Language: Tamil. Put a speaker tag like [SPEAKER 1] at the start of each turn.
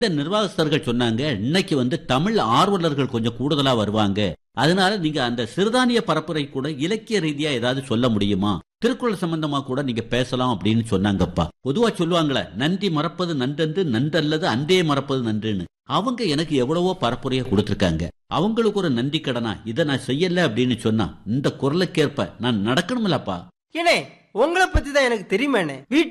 [SPEAKER 1] இந்த நிர்வாகஸ்தர்கள் சொன்னாங்க, இன்னைக்கு தமிழ் ஆர்வலர்கள் கொஞ்சம் கூடுதலா வருவாங்க. அதனால நீங்க அந்த சிறுதானிய பரப்புரை கூட இலக்கிய ரீதியா ஏதாவது சொல்ல முடியுமா? திருக்குறள் சம்பந்தமா கூட நீங்க பேசலாம் அப்படின்னு சொன்னாங்கப்பா. பொதுவா சொல்லுவாங்களே, நன்றி மறப்பது நன்றன்று, நன்றல்லது அன்றே மறப்பது நன்றுன்னு. அவங்க எனக்கு எவ்வளவோ பரப்புரைய கொடுத்திருக்காங்க. அவங்களுக்கு ஒரு நன்றி கடனா இதை நான் செய்யல அப்படின்னு சொன்னா இந்த குரலுக்கேற்ப நான் நடக்கணும்லப்பா.
[SPEAKER 2] ஏனே, உங்களை பத்தி தான் எனக்கு தெரியுமேனே.